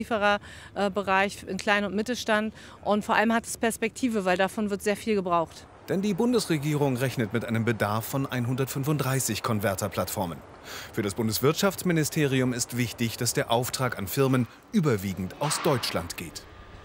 Bereich in Klein- und Mittelstand. Und vor allem hat es Perspektive, weil davon wird sehr viel gebraucht. Denn die Bundesregierung rechnet mit einem Bedarf von 135 Konverterplattformen. Für das Bundeswirtschaftsministerium ist wichtig, dass der Auftrag an Firmen überwiegend aus Deutschland geht.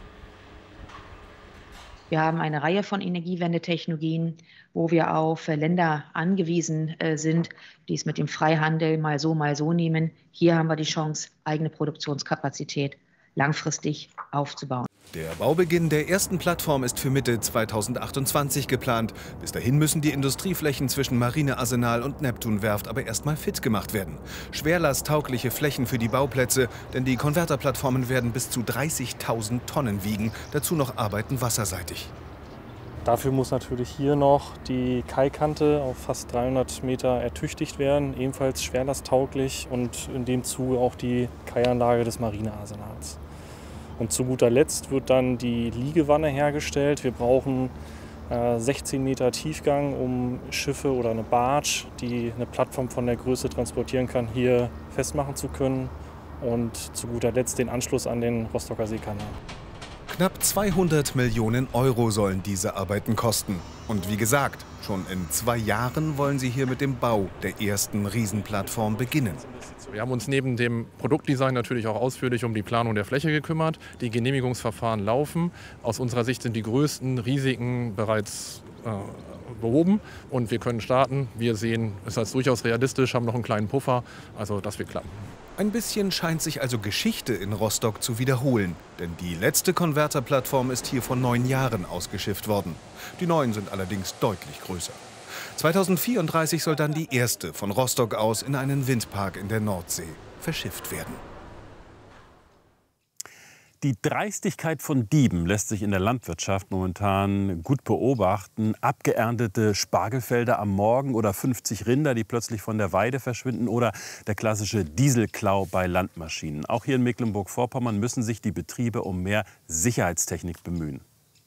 Wir haben eine Reihe von Energiewendetechnologien, wo wir auf Länder angewiesen sind, die es mit dem Freihandel mal so nehmen. Hier haben wir die Chance, eigene Produktionskapazität langfristig aufzubauen. Der Baubeginn der ersten Plattform ist für Mitte 2028 geplant. Bis dahin müssen die Industrieflächen zwischen Marinearsenal und Neptunwerft aber erstmal fit gemacht werden. Schwerlasttaugliche Flächen für die Bauplätze, denn die Konverterplattformen werden bis zu 30.000 Tonnen wiegen. Dazu noch Arbeiten wasserseitig. Dafür muss natürlich hier noch die Kaikante auf fast 300 Meter ertüchtigt werden, ebenfalls schwerlasttauglich, und in dem Zuge auch die Kaianlage des Marinearsenals. Und zu guter Letzt wird dann die Liegewanne hergestellt. Wir brauchen 16 Meter Tiefgang, um Schiffe oder eine Barge, die eine Plattform von der Größe transportieren kann, hier festmachen zu können. Und zu guter Letzt den Anschluss an den Rostocker Seekanal. Knapp 200 Millionen Euro sollen diese Arbeiten kosten. Und wie gesagt, schon in 2 Jahren wollen sie hier mit dem Bau der ersten Riesenplattform beginnen. Wir haben uns neben dem Produktdesign natürlich auch ausführlich um die Planung der Fläche gekümmert. Die Genehmigungsverfahren laufen. Aus unserer Sicht sind die größten Risiken bereits behoben und wir können starten. Wir sehen es als durchaus realistisch, haben noch einen kleinen Puffer, also das wird klappen. Ein bisschen scheint sich also Geschichte in Rostock zu wiederholen. Denn die letzte Konverterplattform ist hier vor 9 Jahren ausgeschifft worden. Die neuen sind allerdings deutlich größer. 2034 soll dann die erste von Rostock aus in einen Windpark in der Nordsee verschifft werden. Die Dreistigkeit von Dieben lässt sich in der Landwirtschaft momentan gut beobachten. Abgeerntete Spargelfelder am Morgen oder 50 Rinder, die plötzlich von der Weide verschwinden, oder der klassische Dieselklau bei Landmaschinen. Auch hier in Mecklenburg-Vorpommern müssen sich die Betriebe um mehr Sicherheitstechnik bemühen.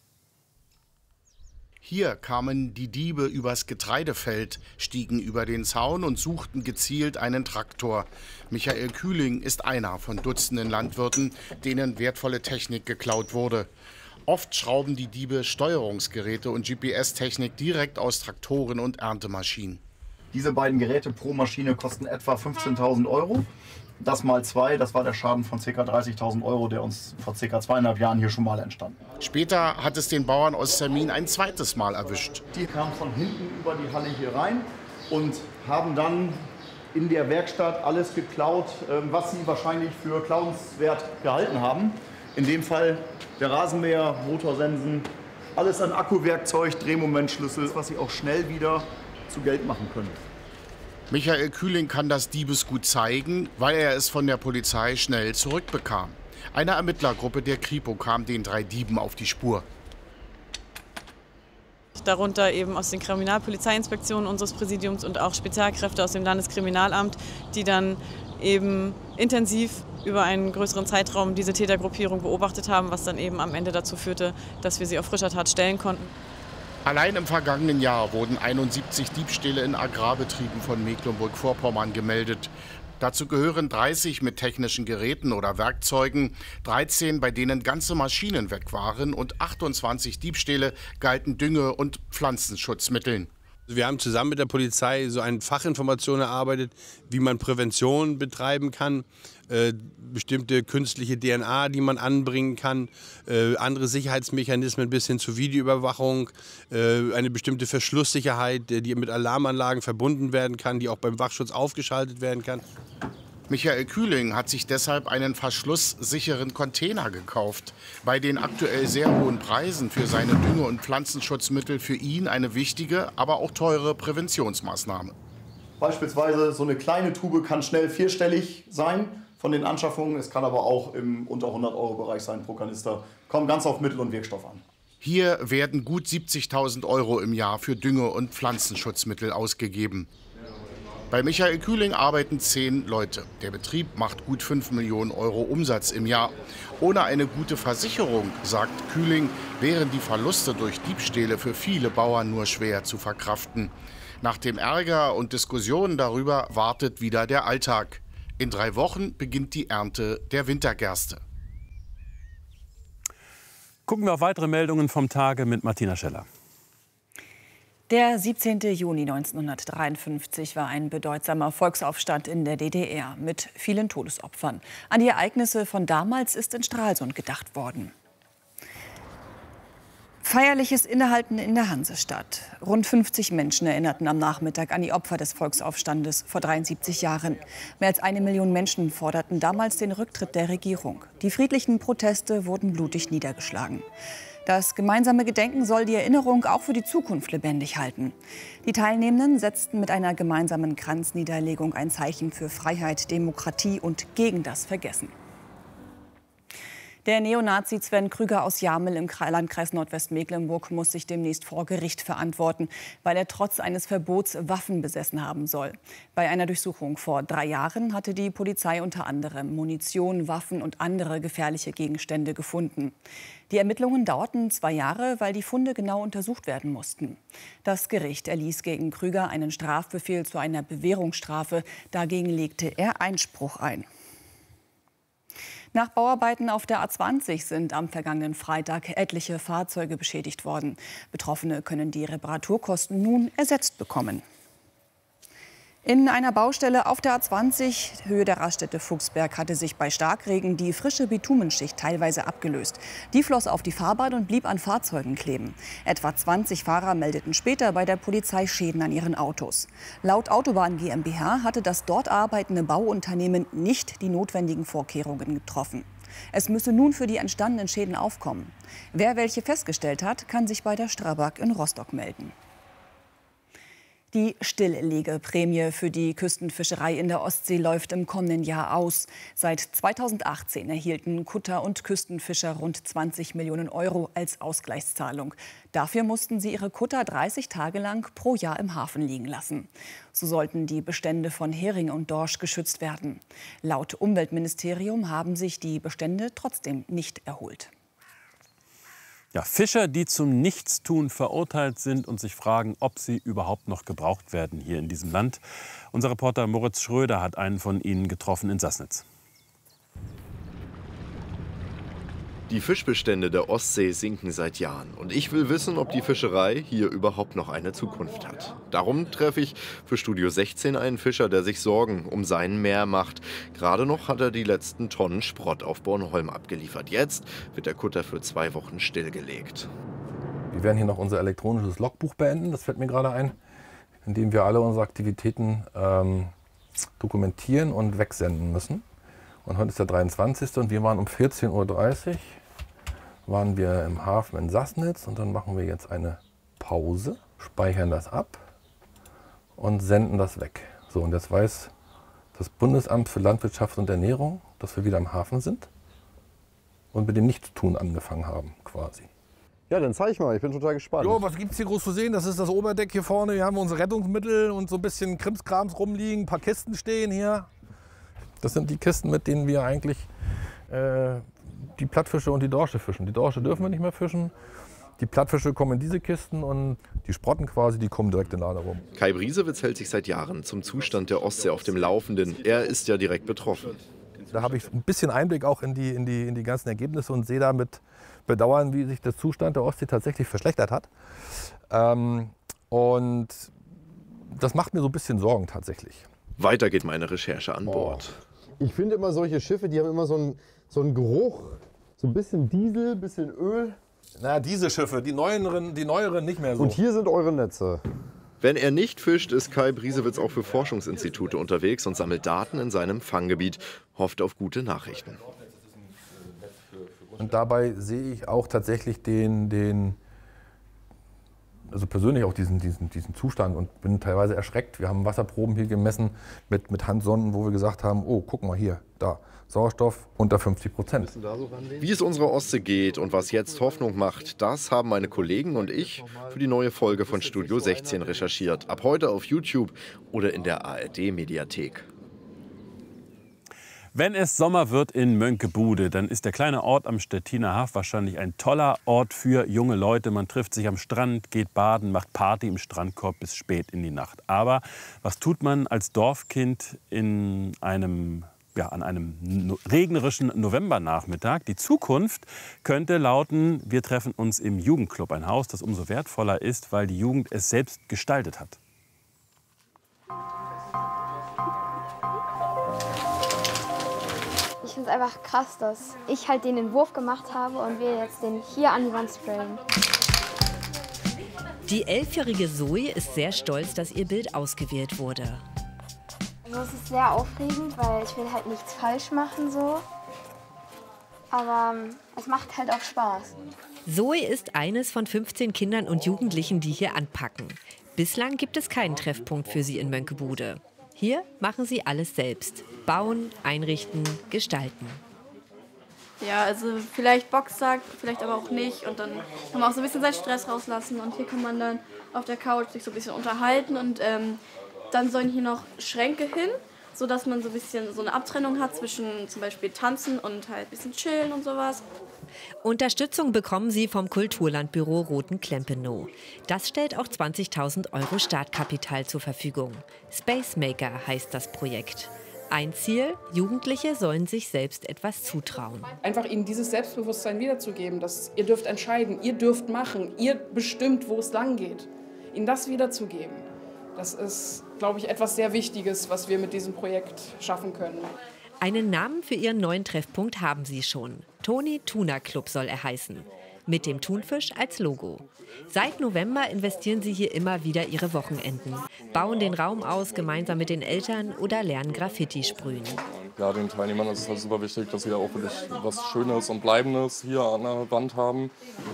Hier kamen die Diebe übers Getreidefeld, stiegen über den Zaun und suchten gezielt einen Traktor. Michael Kühling ist einer von Dutzenden Landwirten, denen wertvolle Technik geklaut wurde. Oft schrauben die Diebe Steuerungsgeräte und GPS-Technik direkt aus Traktoren und Erntemaschinen. Diese beiden Geräte pro Maschine kosten etwa 15.000 Euro. Das mal 2, das war der Schaden von ca. 30.000 Euro, der uns vor ca. 2,5 Jahren hier schon mal entstand. Später hat es den Bauern aus Zermin ein zweites Mal erwischt. Die kamen von hinten über die Halle hier rein und haben dann in der Werkstatt alles geklaut, was sie wahrscheinlich für klauenswert gehalten haben. In dem Fall der Rasenmäher, Motorsensen, alles an Akkuwerkzeug, Drehmomentschlüssel, was sie auch schnell wieder zu Geld machen können. Michael Kühling kann das Diebesgut zeigen, weil er es von der Polizei schnell zurückbekam. Eine Ermittlergruppe der Kripo kam den 3 Dieben auf die Spur. Darunter eben aus den Kriminalpolizeiinspektionen unseres Präsidiums und auch Spezialkräfte aus dem Landeskriminalamt, die dann eben intensiv über einen größeren Zeitraum diese Tätergruppierung beobachtet haben, was dann eben am Ende dazu führte, dass wir sie auf frischer Tat stellen konnten. Allein im vergangenen Jahr wurden 71 Diebstähle in Agrarbetrieben von Mecklenburg-Vorpommern gemeldet. Dazu gehören 30 mit technischen Geräten oder Werkzeugen, 13, bei denen ganze Maschinen weg waren, und 28 Diebstähle galten Dünge- und Pflanzenschutzmitteln. Wir haben zusammen mit der Polizei so eine Fachinformation erarbeitet, wie man Prävention betreiben kann, bestimmte künstliche DNA, die man anbringen kann, andere Sicherheitsmechanismen bis hin zur Videoüberwachung, eine bestimmte Verschlusssicherheit, die mit Alarmanlagen verbunden werden kann, die auch beim Wachschutz aufgeschaltet werden kann. Michael Kühling hat sich deshalb einen verschlusssicheren Container gekauft. Bei den aktuell sehr hohen Preisen für seine Dünge- und Pflanzenschutzmittel für ihn eine wichtige, aber auch teure Präventionsmaßnahme. Beispielsweise so eine kleine Tube kann schnell 4-stellig sein von den Anschaffungen. Es kann aber auch im unter 100-Euro-Bereich sein pro Kanister. Kommt ganz auf Mittel und Wirkstoff an. Hier werden gut 70.000 Euro im Jahr für Dünge- und Pflanzenschutzmittel ausgegeben. Bei Michael Kühling arbeiten 10 Leute. Der Betrieb macht gut 5 Millionen Euro Umsatz im Jahr. Ohne eine gute Versicherung, sagt Kühling, wären die Verluste durch Diebstähle für viele Bauern nur schwer zu verkraften. Nach dem Ärger und Diskussionen darüber wartet wieder der Alltag. In 3 Wochen beginnt die Ernte der Wintergerste. Gucken wir auf weitere Meldungen vom Tage mit Martina Scheller. Der 17. Juni 1953 war ein bedeutsamer Volksaufstand in der DDR mit vielen Todesopfern. An die Ereignisse von damals ist in Stralsund gedacht worden. Feierliches Innehalten in der Hansestadt. Rund 50 Menschen erinnerten am Nachmittag an die Opfer des Volksaufstandes vor 73 Jahren. Mehr als 1 Million Menschen forderten damals den Rücktritt der Regierung. Die friedlichen Proteste wurden blutig niedergeschlagen. Das gemeinsame Gedenken soll die Erinnerung auch für die Zukunft lebendig halten. Die Teilnehmenden setzten mit einer gemeinsamen Kranzniederlegung ein Zeichen für Freiheit, Demokratie und gegen das Vergessen. Der Neonazi Sven Krüger aus Jamel im Landkreis Nordwestmecklenburg muss sich demnächst vor Gericht verantworten, weil er trotz eines Verbots Waffen besessen haben soll. Bei einer Durchsuchung vor 3 Jahren hatte die Polizei unter anderem Munition, Waffen und andere gefährliche Gegenstände gefunden. Die Ermittlungen dauerten 2 Jahre, weil die Funde genau untersucht werden mussten. Das Gericht erließ gegen Krüger einen Strafbefehl zu einer Bewährungsstrafe. Dagegen legte er Einspruch ein. Nach Bauarbeiten auf der A20 sind am vergangenen Freitag etliche Fahrzeuge beschädigt worden. Betroffene können die Reparaturkosten nun ersetzt bekommen. In einer Baustelle auf der A20, Höhe der Raststätte Fuchsberg, hatte sich bei Starkregen die frische Bitumenschicht teilweise abgelöst. Die floss auf die Fahrbahn und blieb an Fahrzeugen kleben. Etwa 20 Fahrer meldeten später bei der Polizei Schäden an ihren Autos. Laut Autobahn GmbH hatte das dort arbeitende Bauunternehmen nicht die notwendigen Vorkehrungen getroffen. Es müsse nun für die entstandenen Schäden aufkommen. Wer welche festgestellt hat, kann sich bei der Strabag in Rostock melden. Die Stilllegeprämie für die Küstenfischerei in der Ostsee läuft im kommenden Jahr aus. Seit 2018 erhielten Kutter und Küstenfischer rund 20 Millionen Euro als Ausgleichszahlung. Dafür mussten sie ihre Kutter 30 Tage lang pro Jahr im Hafen liegen lassen. So sollten die Bestände von Hering und Dorsch geschützt werden. Laut Umweltministerium haben sich die Bestände trotzdem nicht erholt. Ja, Fischer, die zum Nichtstun verurteilt sind und sich fragen, ob sie überhaupt noch gebraucht werden hier in diesem Land. Unser Reporter Moritz Schröder hat einen von ihnen getroffen in Sassnitz. Die Fischbestände der Ostsee sinken seit Jahren. Und ich will wissen, ob die Fischerei hier überhaupt noch eine Zukunft hat. Darum treffe ich für Studio 16 einen Fischer, der sich Sorgen um sein Meer macht. Gerade noch hat er die letzten Tonnen Sprott auf Bornholm abgeliefert. Jetzt wird der Kutter für 2 Wochen stillgelegt. Wir werden hier noch unser elektronisches Logbuch beenden, das fällt mir gerade ein, in dem wir alle unsere Aktivitäten dokumentieren und wegsenden müssen. Und heute ist der 23. und wir waren um 14:30 Uhr waren wir im Hafen in Sassnitz und dann machen wir jetzt eine Pause, speichern das ab und senden das weg. So, und jetzt weiß das Bundesamt für Landwirtschaft und Ernährung, dass wir wieder am Hafen sind und mit dem Nichtstun angefangen haben quasi. Ja, dann zeig mal, ich bin total gespannt. Jo, was gibt's hier groß zu sehen? Das ist das Oberdeck hier vorne. Wir haben unsere Rettungsmittel und so ein bisschen Krimskrams rumliegen, ein paar Kisten stehen hier. Das sind die Kisten, mit denen wir eigentlich die Plattfische und die Dorsche fischen. Die Dorsche dürfen wir nicht mehr fischen. Die Plattfische kommen in diese Kisten und die Sprotten quasi, die kommen direkt in Lade rum. Kai Briesewitz hält sich seit Jahren zum Zustand der Ostsee auf dem Laufenden. Er ist ja direkt betroffen. Da habe ich ein bisschen Einblick auch in die ganzen Ergebnisse und sehe da mit Bedauern, wie sich der Zustand der Ostsee tatsächlich verschlechtert hat. Und das macht mir so ein bisschen Sorgen tatsächlich. Weiter geht meine Recherche an Bord. Ich finde immer solche Schiffe, die haben immer so einen Geruch, so ein bisschen Diesel, ein bisschen Öl. Na, diese Schiffe, die neueren nicht mehr so. Und hier sind eure Netze. Wenn er nicht fischt, ist Kai Briesewitz auch für Forschungsinstitute unterwegs und sammelt Daten in seinem Fanggebiet, hofft auf gute Nachrichten. Und dabei sehe ich auch tatsächlich also persönlich auch diesen Zustand und bin teilweise erschreckt. Wir haben Wasserproben hier gemessen mit Handsonden, wo wir gesagt haben, oh, guck mal hier, da, Sauerstoff unter 50%. Wie es unserer Ostsee geht und was jetzt Hoffnung macht, das haben meine Kollegen und ich für die neue Folge von Studio 16 recherchiert. Ab heute auf YouTube oder in der ARD-Mediathek. Wenn es Sommer wird in Mönckebude, dann ist der kleine Ort am Stettiner Haff wahrscheinlich ein toller Ort für junge Leute. Man trifft sich am Strand, geht baden, macht Party im Strandkorb bis spät in die Nacht. Aber was tut man als Dorfkind in einem an einem regnerischen Novembernachmittag. Die Zukunft könnte lauten, wir treffen uns im Jugendclub. Ein Haus, das umso wertvoller ist, weil die Jugend es selbst gestaltet hat. Ich finde es einfach krass, dass ich halt den Entwurf gemacht habe und wir jetzt den hier an die Wand sprayen. Die 11-jährige Zoe ist sehr stolz, dass ihr Bild ausgewählt wurde. Also es ist sehr aufregend, weil ich will halt nichts falsch machen so. Aber es macht halt auch Spaß. Zoe ist eines von 15 Kindern und Jugendlichen, die hier anpacken. Bislang gibt es keinen Treffpunkt für sie in Mönckebude. Hier machen sie alles selbst. Bauen, einrichten, gestalten. Ja, also vielleicht Boxsack, vielleicht aber auch nicht. Und dann kann man auch so ein bisschen seinen Stress rauslassen. Und hier kann man dann auf der Couch sich so ein bisschen unterhalten. Und dann sollen hier noch Schränke hin, sodass man so ein bisschen so eine Abtrennung hat zwischen zum Beispiel Tanzen und halt ein bisschen Chillen und sowas. Unterstützung bekommen sie vom Kulturlandbüro Rothen-Klempenow. Das stellt auch 20.000 € Startkapital zur Verfügung. Space Maker heißt das Projekt. Ein Ziel, Jugendliche sollen sich selbst etwas zutrauen. Einfach ihnen dieses Selbstbewusstsein wiederzugeben, dass ihr dürft entscheiden, ihr dürft machen, ihr bestimmt, wo es lang geht. Ihnen das wiederzugeben, das ist, glaube ich, etwas sehr Wichtiges, was wir mit diesem Projekt schaffen können. Einen Namen für ihren neuen Treffpunkt haben sie schon. Toni Tuna Club soll er heißen. Mit dem Thunfisch als Logo. Seit November investieren sie hier immer wieder ihre Wochenenden. Bauen den Raum aus gemeinsam mit den Eltern oder lernen Graffiti sprühen. Ja, den Teilnehmern ist es halt super wichtig, dass sie auch wirklich was Schönes und Bleibendes hier an der Wand haben.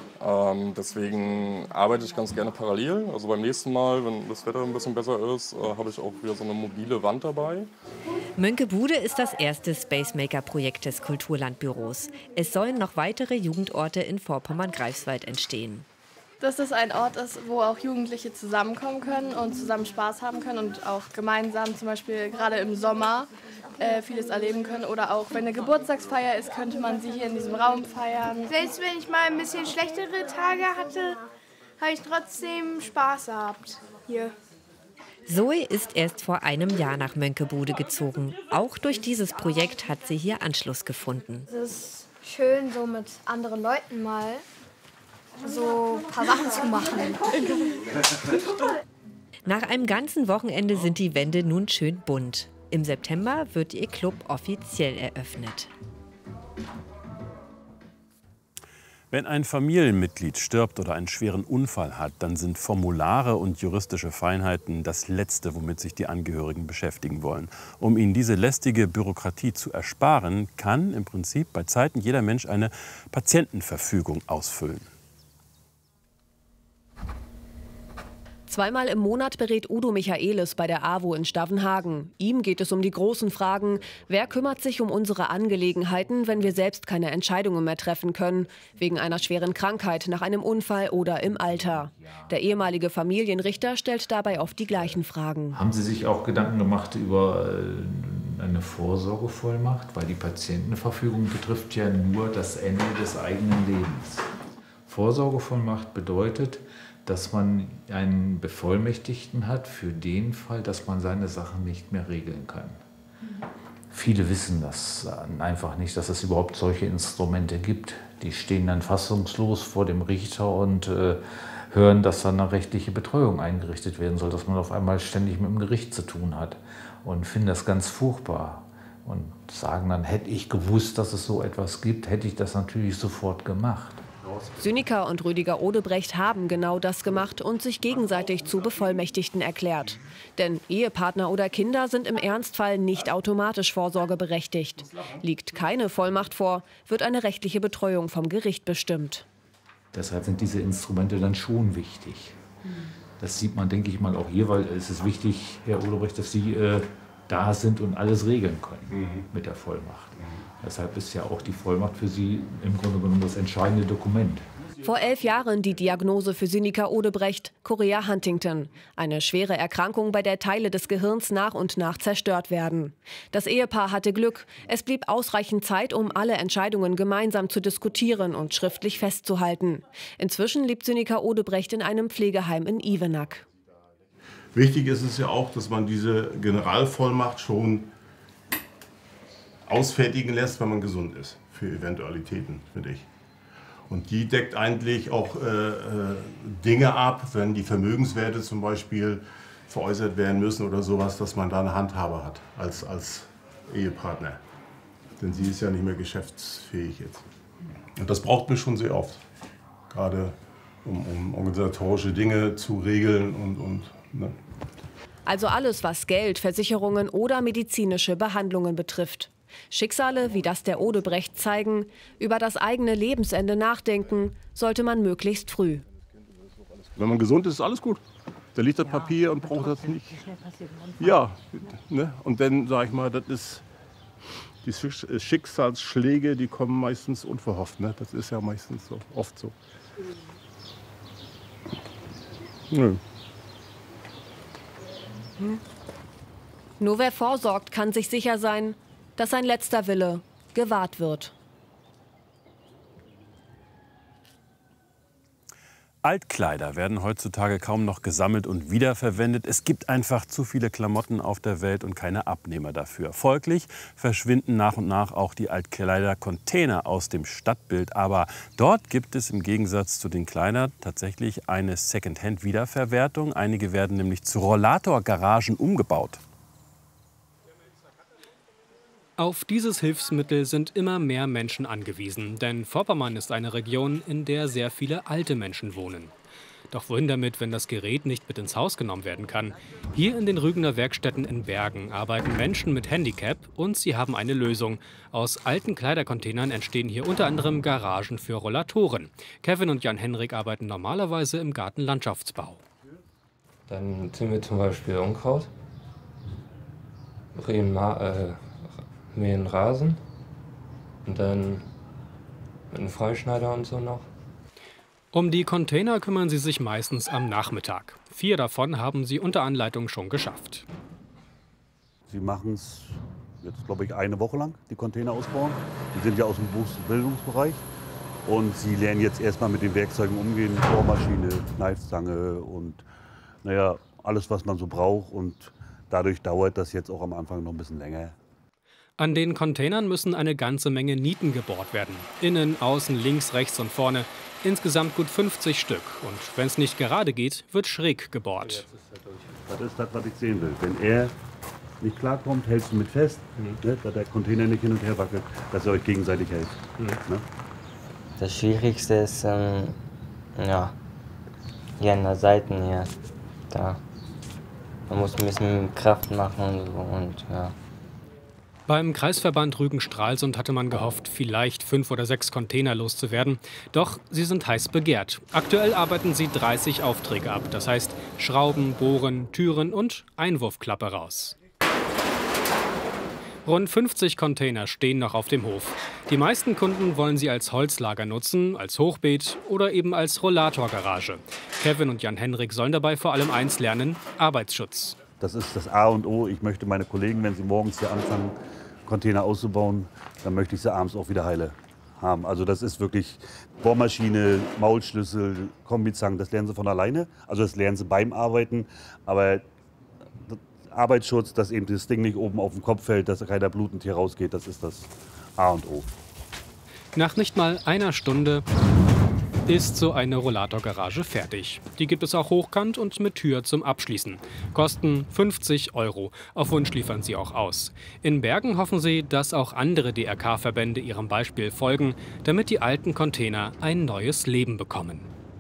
Deswegen arbeite ich ganz gerne parallel. Also beim nächsten Mal, wenn das Wetter ein bisschen besser ist, habe ich auch wieder so eine mobile Wand dabei. Mönckebude ist das erste Space Maker-Projekt des Kulturlandbüros. Es sollen noch weitere Jugendorte in Vorpommern-Greifswald entstehen. Dass das ein Ort ist, wo auch Jugendliche zusammenkommen können und zusammen Spaß haben können und auch gemeinsam zum Beispiel gerade im Sommer vieles erleben können. Oder auch wenn eine Geburtstagsfeier ist, könnte man sie hier in diesem Raum feiern. Selbst wenn ich mal ein bisschen schlechtere Tage hatte, habe ich trotzdem Spaß gehabt hier. Zoe ist erst vor einem Jahr nach Mönckebude gezogen. Auch durch dieses Projekt hat sie hier Anschluss gefunden. Es ist schön, so mit anderen Leuten mal so ein paar Sachen zu machen. Nach einem ganzen Wochenende sind die Wände nun schön bunt. Im September wird ihr Club offiziell eröffnet. Wenn ein Familienmitglied stirbt oder einen schweren Unfall hat, dann sind Formulare und juristische Feinheiten das Letzte, womit sich die Angehörigen beschäftigen wollen. Um ihnen diese lästige Bürokratie zu ersparen, kann im Prinzip bei Zeiten jeder Mensch eine Patientenverfügung ausfüllen. Zweimal im Monat berät Udo Michaelis bei der AWO in Stavenhagen. Ihm geht es um die großen Fragen. Wer kümmert sich um unsere Angelegenheiten, wenn wir selbst keine Entscheidungen mehr treffen können? Wegen einer schweren Krankheit, nach einem Unfall oder im Alter. Der ehemalige Familienrichter stellt dabei oft die gleichen Fragen. Haben Sie sich auch Gedanken gemacht über eine Vorsorgevollmacht? Weil die Patientenverfügung betrifft ja nur das Ende des eigenen Lebens. Vorsorgevollmacht bedeutet, dass man einen Bevollmächtigten hat für den Fall, dass man seine Sachen nicht mehr regeln kann. Viele wissen das einfach nicht, dass es überhaupt solche Instrumente gibt. Die stehen dann fassungslos vor dem Richter und hören, dass dann eine rechtliche Betreuung eingerichtet werden soll, dass man auf einmal ständig mit dem Gericht zu tun hat und finden das ganz furchtbar und sagen dann, hätte ich gewusst, dass es so etwas gibt, hätte ich das natürlich sofort gemacht. Sünika und Rüdiger Odebrecht haben genau das gemacht und sich gegenseitig zu Bevollmächtigten erklärt. Denn Ehepartner oder Kinder sind im Ernstfall nicht automatisch vorsorgeberechtigt. Liegt keine Vollmacht vor, wird eine rechtliche Betreuung vom Gericht bestimmt. Deshalb sind diese Instrumente dann schon wichtig. Das sieht man, denke ich mal, auch hier, weil es ist wichtig, Herr Odebrecht, dass Sie da sind und alles regeln können mit der Vollmacht. Deshalb ist ja auch die Vollmacht für Sie im Grunde genommen das entscheidende Dokument. Vor 11 Jahren die Diagnose für Sünika Odebrecht, Chorea Huntington. Eine schwere Erkrankung, bei der Teile des Gehirns nach und nach zerstört werden. Das Ehepaar hatte Glück. Es blieb ausreichend Zeit, um alle Entscheidungen gemeinsam zu diskutieren und schriftlich festzuhalten. Inzwischen lebt Sünika Odebrecht in einem Pflegeheim in Ivenack. Wichtig ist es ja auch, dass man diese Generalvollmacht schon ausfertigen lässt, wenn man gesund ist, für Eventualitäten, finde ich. Und die deckt eigentlich auch Dinge ab, wenn die Vermögenswerte zum Beispiel veräußert werden müssen oder sowas, dass man da eine Handhabe hat als Ehepartner. Denn sie ist ja nicht mehr geschäftsfähig jetzt. Und das braucht man schon sehr oft, gerade um organisatorische Dinge zu regeln ne. Also alles, was Geld, Versicherungen oder medizinische Behandlungen betrifft. Schicksale wie das der Odebrecht zeigen, über das eigene Lebensende nachdenken, sollte man möglichst früh. Wenn man gesund ist, ist alles gut. Da liegt das Papier und braucht das nicht. Ja, ne? Und dann sage ich mal, das ist die Schicksalsschläge, die kommen meistens unverhofft. Ne? Das ist ja meistens so, oft so. Nö. Nur wer vorsorgt, kann sich sicher sein, dass sein letzter Wille gewahrt wird. Altkleider werden heutzutage kaum noch gesammelt und wiederverwendet. Es gibt einfach zu viele Klamotten auf der Welt und keine Abnehmer dafür. Folglich verschwinden nach und nach auch die Altkleidercontainer aus dem Stadtbild. Aber dort gibt es im Gegensatz zu den Kleidern tatsächlich eine Secondhand-Wiederverwertung. Einige werden nämlich zu Rollatorgaragen umgebaut. Auf dieses Hilfsmittel sind immer mehr Menschen angewiesen, denn Vorpommern ist eine Region, in der sehr viele alte Menschen wohnen. Doch wohin damit, wenn das Gerät nicht mit ins Haus genommen werden kann? Hier in den Rügener Werkstätten in Bergen arbeiten Menschen mit Handicap und sie haben eine Lösung. Aus alten Kleidercontainern entstehen hier unter anderem Garagen für Rollatoren. Kevin und Jan-Henrik arbeiten normalerweise im Gartenlandschaftsbau. Dann ziehen wir zum Beispiel Unkraut, mähen Rasen und dann mit einem Freischneider und so noch. Um die Container kümmern sie sich meistens am Nachmittag. 4 davon haben sie unter Anleitung schon geschafft. Sie machen es jetzt, glaube ich, eine Woche lang, die Container ausbauen. Die sind ja aus dem Bildungsbereich. Und sie lernen jetzt erstmal mit den Werkzeugen umgehen, Bohrmaschine, Kneifzange und naja, alles, was man so braucht. Und dadurch dauert das jetzt auch am Anfang noch ein bisschen länger. An den Containern müssen eine ganze Menge Nieten gebohrt werden. Innen, außen, links, rechts und vorne. Insgesamt gut 50 Stück. Und wenn es nicht gerade geht, wird schräg gebohrt. Das ist das, was ich sehen will. Wenn er nicht klarkommt, hältst du mit fest, ne, dass der Container nicht hin und her wackelt, dass ihr euch gegenseitig helft. Ne? Das Schwierigste ist, ja, hier an der Seite hier. Da. Man muss ein bisschen Kraft machen und so und ja. Beim Kreisverband Rügen-Stralsund hatte man gehofft, vielleicht 5 oder 6 Container loszuwerden. Doch sie sind heiß begehrt. Aktuell arbeiten sie 30 Aufträge ab. Das heißt Schrauben, Bohren, Türen und Einwurfklappe raus. Rund 50 Container stehen noch auf dem Hof. Die meisten Kunden wollen sie als Holzlager nutzen, als Hochbeet oder eben als Rollatorgarage. Kevin und Jan-Henrik sollen dabei vor allem eins lernen: Arbeitsschutz. Das ist das A und O. Ich möchte meine Kollegen, wenn sie morgens hier anfangen, Container auszubauen, dann möchte ich sie abends auch wieder heile haben. Also das ist wirklich Bohrmaschine, Maulschlüssel, Kombizangen, das lernen sie von alleine. Also das lernen sie beim Arbeiten. Aber Arbeitsschutz, dass eben das Ding nicht oben auf den Kopf fällt, dass keiner blutend hier rausgeht, das ist das A und O. Nach nicht mal einer Stunde ist so eine Rollatorgarage fertig. Die gibt es auch hochkant und mit Tür zum Abschließen. Kosten 50 €. Auf Wunsch liefern sie auch aus. In Bergen hoffen sie, dass auch andere DRK-Verbände ihrem Beispiel folgen, damit die alten Container ein neues Leben bekommen.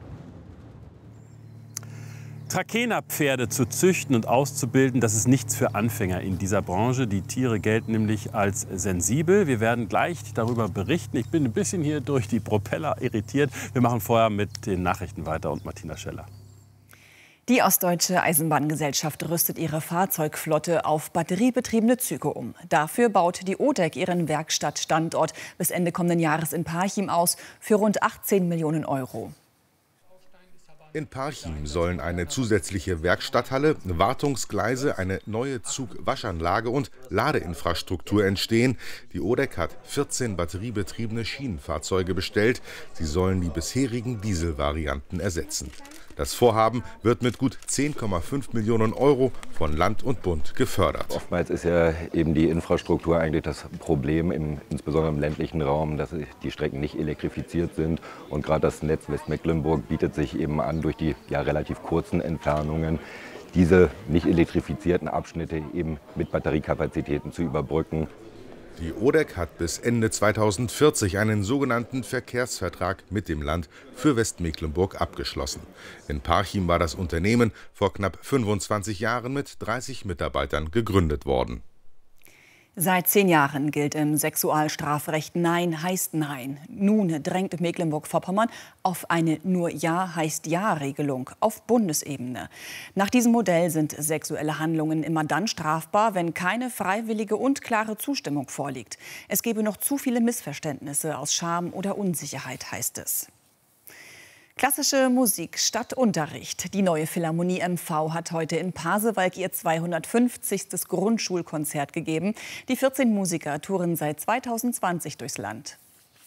Trakehnerpferde zu züchten und auszubilden, das ist nichts für Anfänger in dieser Branche. Die Tiere gelten nämlich als sensibel. Wir werden gleich darüber berichten. Ich bin ein bisschen hier durch die Propeller irritiert. Wir machen vorher mit den Nachrichten weiter und Martina Scheller. Die Ostdeutsche Eisenbahngesellschaft rüstet ihre Fahrzeugflotte auf batteriebetriebene Züge um. Dafür baut die ODEC ihren Werkstattstandort bis Ende kommenden Jahres in Parchim aus für rund 18 Millionen €. In Parchim sollen eine zusätzliche Werkstatthalle, Wartungsgleise, eine neue Zugwaschanlage und Ladeinfrastruktur entstehen. Die ODEC hat 14 batteriebetriebene Schienenfahrzeuge bestellt. Sie sollen die bisherigen Dieselvarianten ersetzen. Das Vorhaben wird mit gut 10,5 Millionen Euro von Land und Bund gefördert. Oftmals ist ja eben die Infrastruktur eigentlich das Problem, insbesondere im ländlichen Raum, dass die Strecken nicht elektrifiziert sind. Und gerade das Netz Westmecklenburg bietet sich eben an, durch die relativ kurzen Entfernungen diese nicht elektrifizierten Abschnitte eben mit Batteriekapazitäten zu überbrücken. Die ODEC hat bis Ende 2040 einen sogenannten Verkehrsvertrag mit dem Land für Westmecklenburg abgeschlossen. In Parchim war das Unternehmen vor knapp 25 Jahren mit 30 Mitarbeitern gegründet worden. Seit 10 Jahren gilt im Sexualstrafrecht Nein heißt Nein. Nun drängt Mecklenburg-Vorpommern auf eine Nur Ja heißt Ja-Regelung auf Bundesebene. Nach diesem Modell sind sexuelle Handlungen immer dann strafbar, wenn keine freiwillige und klare Zustimmung vorliegt. Es gebe noch zu viele Missverständnisse aus Scham oder Unsicherheit, heißt es. Klassische Musik statt Unterricht. Die neue Philharmonie MV hat heute in Pasewalk ihr 250. Grundschulkonzert gegeben. Die 14 Musiker touren seit 2020 durchs Land.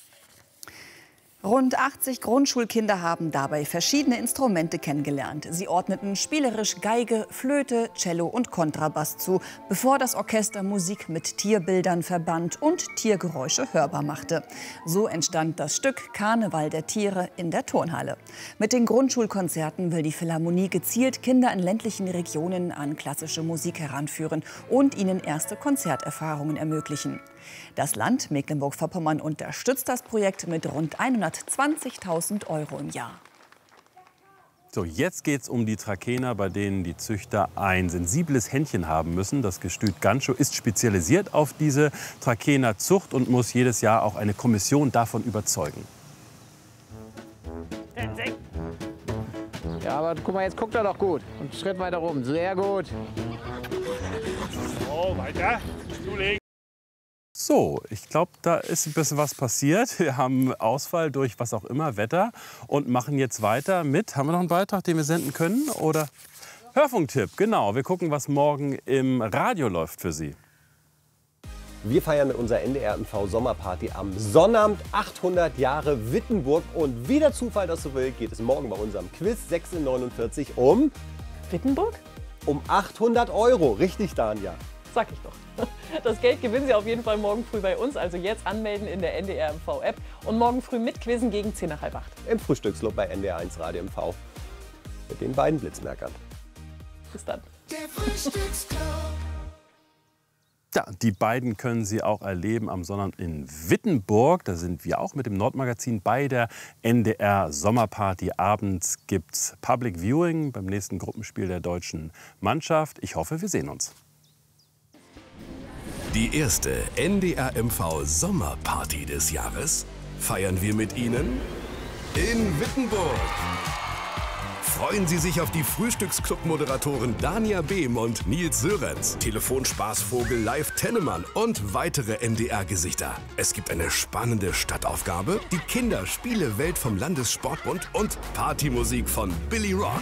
Rund 80 Grundschulkinder haben dabei verschiedene Instrumente kennengelernt. Sie ordneten spielerisch Geige, Flöte, Cello und Kontrabass zu, bevor das Orchester Musik mit Tierbildern verband und Tiergeräusche hörbar machte. So entstand das Stück Karneval der Tiere in der Turnhalle. Mit den Grundschulkonzerten will die Philharmonie gezielt Kinder in ländlichen Regionen an klassische Musik heranführen und ihnen erste Konzerterfahrungen ermöglichen. Das Land Mecklenburg-Vorpommern unterstützt das Projekt mit rund 120.000 € im Jahr. So, jetzt geht es um die Trakehner, bei denen die Züchter ein sensibles Händchen haben müssen. Das Gestüt Ganschow ist spezialisiert auf diese Trakehner-Zucht und muss jedes Jahr auch eine Kommission davon überzeugen. Ja, aber guck mal, jetzt guckt er doch gut. Und einen Schritt weiter rum. Sehr gut. So, weiter. So, ich glaube, da ist ein bisschen was passiert. Wir haben Ausfall durch was auch immer, Wetter, und machen jetzt weiter mit. Haben wir noch einen Beitrag, den wir senden können? Oder Hörfunktipp, genau. Wir gucken, was morgen im Radio läuft für Sie. Wir feiern mit unserer NDR-MV Sommerparty am Sonnabend 800 Jahre Wittenburg. Und wie der Zufall das so will, geht es morgen bei unserem Quiz 6:49 um Wittenburg? Um 800 €. Richtig, Danja. Sag ich doch. Das Geld gewinnen Sie auf jeden Fall morgen früh bei uns. Also jetzt anmelden in der NDR-MV-App und morgen früh mitquizzen gegen 7:50. Im Frühstücksclub bei NDR1 Radio MV. Mit den beiden Blitzmerkern. Bis dann. Der Frühstücksclub. Ja, die beiden können Sie auch erleben am Sonnabend in Wittenburg. Da sind wir auch mit dem Nordmagazin bei der NDR Sommerparty. Abends gibt's Public Viewing beim nächsten Gruppenspiel der deutschen Mannschaft. Ich hoffe, wir sehen uns. Die erste NDR-MV Sommerparty des Jahres feiern wir mit Ihnen in Wittenburg. Freuen Sie sich auf die Frühstücksclub-Moderatoren Dania Behm und Nils Sörenz, Telefonspaßvogel Live Tennemann und weitere NDR-Gesichter. Es gibt eine spannende Stadtaufgabe, die Kinderspiele-Welt vom Landessportbund und Partymusik von Billy Rock.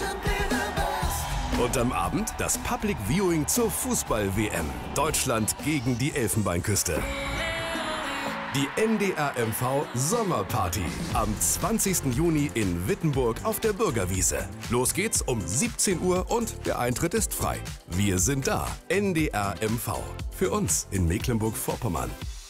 Und am Abend das Public Viewing zur Fußball-WM. Deutschland gegen die Elfenbeinküste. Die NDR-MV Sommerparty am 20. Juni in Wittenburg auf der Bürgerwiese. Los geht's um 17 Uhr und der Eintritt ist frei. Wir sind da. NDR-MV. Für uns in Mecklenburg-Vorpommern.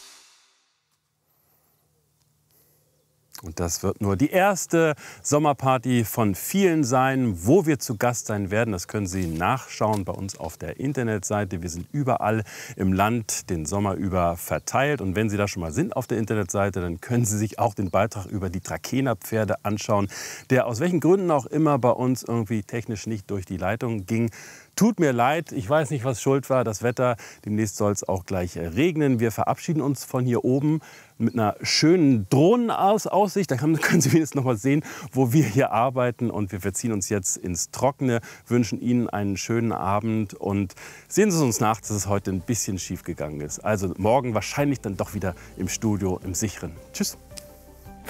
Und das wird nur die erste Sommerparty von vielen sein, wo wir zu Gast sein werden. Das können Sie nachschauen bei uns auf der Internetseite. Wir sind überall im Land den Sommer über verteilt. Und wenn Sie da schon mal sind auf der Internetseite, dann können Sie sich auch den Beitrag über die Trakehner Pferde anschauen, der aus welchen Gründen auch immer bei uns irgendwie technisch nicht durch die Leitung ging. Tut mir leid, ich weiß nicht, was schuld war, das Wetter. Demnächst soll es auch gleich regnen. Wir verabschieden uns von hier oben mit einer schönen Drohnenaussicht. Da können Sie wenigstens noch mal sehen, wo wir hier arbeiten. Und wir verziehen uns jetzt ins Trockene, wünschen Ihnen einen schönen Abend und sehen Sie uns nach, dass es heute ein bisschen schief gegangen ist. Also morgen wahrscheinlich dann doch wieder im Studio, im Sicheren. Tschüss.